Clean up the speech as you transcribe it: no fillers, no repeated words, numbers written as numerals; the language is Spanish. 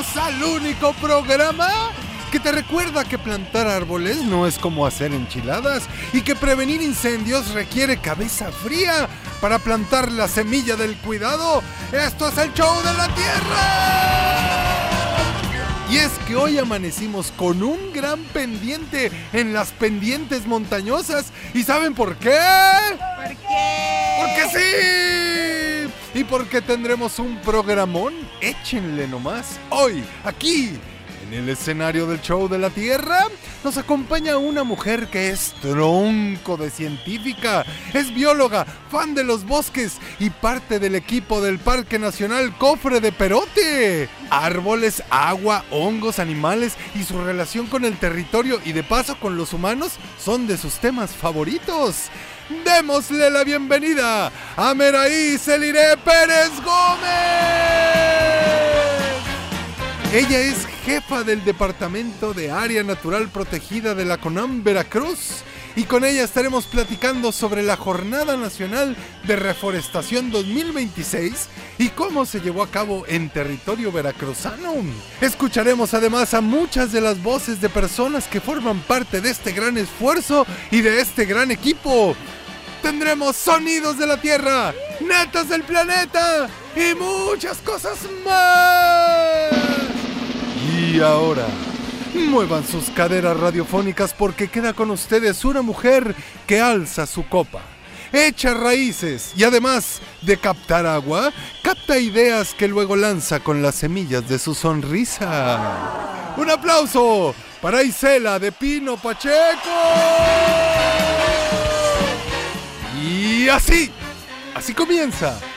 al único programa que te recuerda que plantar árboles no es como hacer enchiladas y que prevenir incendios requiere cabeza fría para plantar la semilla del cuidado. ¡Esto es el show de la Tierra! Y es que hoy amanecimos con un gran pendiente en las pendientes montañosas. ¿Y saben por qué? ¿Por qué? ¡Porque sí! Y porque tendremos un programón, échenle nomás. Hoy, aquí, en el escenario del show de la Tierra, nos acompaña una mujer que es tronco de científica, es bióloga, fan de los bosques y parte del equipo del Parque Nacional Cofre de Perote. Árboles, agua, hongos, animales y su relación con el territorio y de paso con los humanos son de sus temas favoritos. Démosle la bienvenida a Meraí Celiré Pérez Gómez. Ella es jefa del Departamento de Área Natural Protegida de la CONAM Veracruz y con ella estaremos platicando sobre la Jornada Nacional de Reforestación 2026 y cómo se llevó a cabo en territorio veracruzano. Escucharemos además a muchas de las voces de personas que forman parte de este gran esfuerzo y de este gran equipo. Tendremos sonidos de la Tierra, netas del planeta y muchas cosas más. Y ahora, muevan sus caderas radiofónicas porque queda con ustedes una mujer que alza su copa, echa raíces y además de captar agua, capta ideas que luego lanza con las semillas de su sonrisa. ¡Un aplauso para Isela de Pino Pacheco! Y así comienza